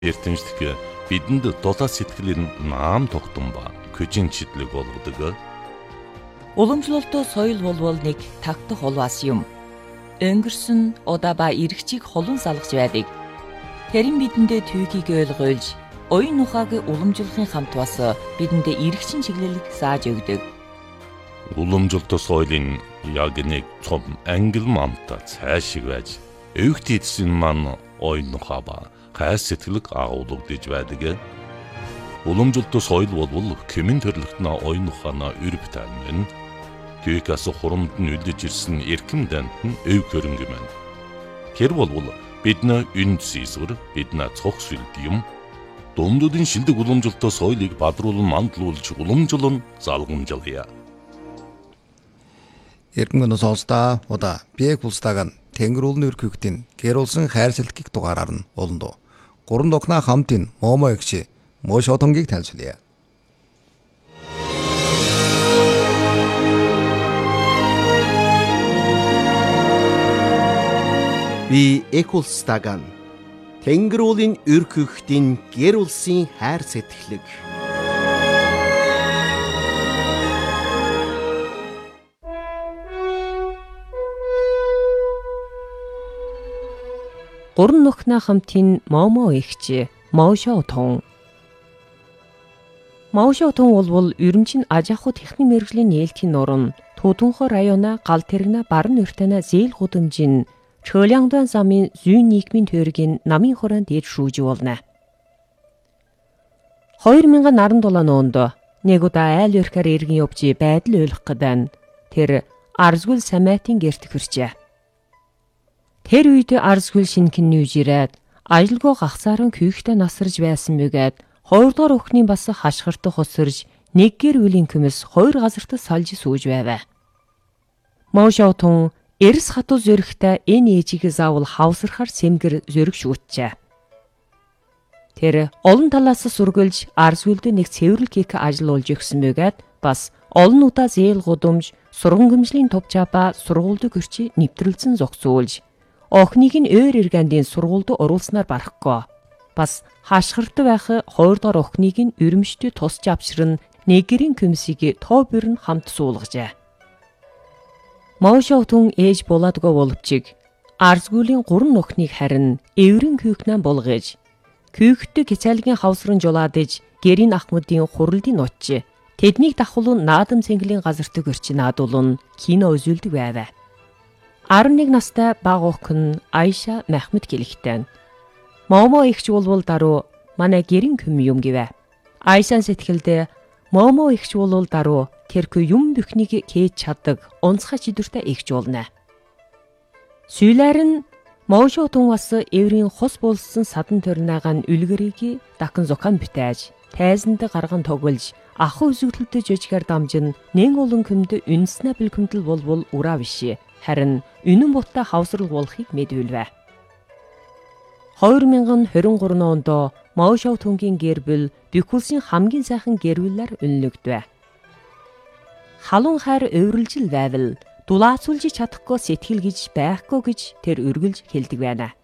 Эрдэмчлэг бидэнд дулаан сэтгэлийн наам тогтсон ба көжин чидлэг болгодог. Уламжлалтын соёл болвол нэг тагтах улваас юм. Өнгөрсөн удаа ба эргэжийг холон салгаж байдаг. Тэрэн бидэндээ түүхийг ойлгуулж, оюун ухааг уламжлахын хамт бас бидэндээ эргэжин чиглэлийг зааж өгдөг. Уламжлалт соёлын яг нэг цом ангил мамта цаашиг байж, өвгт эдсэн маань оюун ухаа ба хайр сэтгэлэг агуулгадж байдаг. Уламжлалт соёл болвол кемин төрлөختнө оюун ухаанаа өрбөтэн мэн. Түүхээс хурамд нь үлдэж ирсэн эрхэм дант нь өв хөрөнгө мэн. Тэр болвол бидний үнд зэсвэр бидний цогц сүлд юм. Дундуудын шилдэг уламжлалт соёлыг бадруулан мандлуулж уламжлан залгамжлая. Эргэн сонсдаа удаа биег булстаган Тэнгэр уулын өрхөختийн гэрүүлсэн хайр сэлтгийг дугаараар нь олондоо. Гурван докна хамтын Момо эгч Мошотонгийг танилцуулъя. Би Экулстаган Тэнгэр уулын өрхөختийн гэрүүлсэн хайр сэтгэлэг. Гурван нөхна хамтын Момо эгч Мошотон. Мошотон болвол Өрөмчийн аж ахуй техник мэргэжлийн нээлтийн нуран Тутунхо района гал тэрэгнэ барн өртөнө зээл гудамжин Чөляндан замын зүүн нийгмийн төргийн намын хураан дээр шүүж болно. 2017 онд нэг удаа айл өрхөр иргэн явж байдал ойлгох гэдэг тэр Арзгүл Самайтын гэрт хүрчээ. Тэр үед Арзгүл шинхэн нүүж ирээд ажилгүй гахсааран күйхтэй насарж байсан мэгээд хоёрдугаар өхний бас хашгиртах хосорж нэг гэр үлийн көмөс хоёр газарт салж сууж байваа. Мошотон эрс хатуу зөрөгтэй энэ ээжийг заавал хавсархаар сэмгэр зөрөг шүүтчээ. Тэр олон талаас сургуулж Арзгүлд нэг цэвэрлэг хийх ажил болж өгсөн мэгээд бас олон удаа зээл гудамж сурган гэмжлийн товчаапа сургуульд гэрчи нэвтрэлцэн зогсуулж охныг нь өөр иргэндийн сургуульд оруулснаар барахгүй. Бас хашгирт байх хоёрдугаар охныг нь өрөмжтөд тусч авчран нэг гэрийн көмсийг тоо бэр нь хамт суулгажээ. Мошотон ээж булаадгүй боловчиг Арзгүлийн гурван охныг харин эврэн күйхнэн булгаж күйхтөг хязаалгийн хавсран жулаадж гэрийн ахмадын хурлын нутж тэднийг давхулан наадам цэнгэлийн газарт гэрч наадуулан кино үзүүлдэг байваа. 11 настай баг охин Айша Махмуд гэлэгтэн. Момо эгч болвол даруу манай гэрийн көм юм гэвэ. Айшан сэтгэлдээ Момо эгч болвол даруу тэрхүү юм бүхнийг кээж чаддаг онцгой чидүртэй эгч болно. Сүүлээр нь Мошотон бас эврийн хос болсон садан төрнаагаан үлгэрийг дахин зохион бүтээж, тайзанд гарган тоглож, ахуй үзэгдэлтэй жижигэр дамжин нэн олон көмд үнснэ бэлгэмдэл болвол ураа биш. Харин үнэн бутта хавсрал болохыг мэдвэлвэ. 2023 онд Мошотонгийн гэр бүл Бэкүлсийн хамгийн сайхан гэр бүлээр үнэлэгдэв. Халуун хайр өвөрлжил байвал дулаацуулж чадахгүй сэтгэл гэж байхгүй гэж тэр өргөлж хэлдэг байна.